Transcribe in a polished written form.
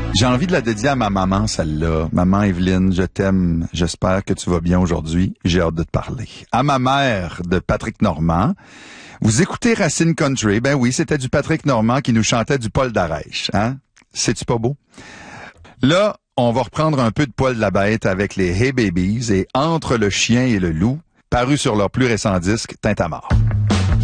J'ai envie de la dédier à ma maman, celle-là. Maman Evelyne, je t'aime. J'espère que tu vas bien aujourd'hui. J'ai hâte de te parler. À ma mère, de Patrick Normand. Vous écoutez Racine Country. Ben oui, c'était du Patrick Normand qui nous chantait du Paul Darèche. Hein? C'est-tu pas beau? Là, on va reprendre un peu de poil de la bête avec les Hey Babies et Entre le chien et le loup, paru sur leur plus récent disque, Tintamarre.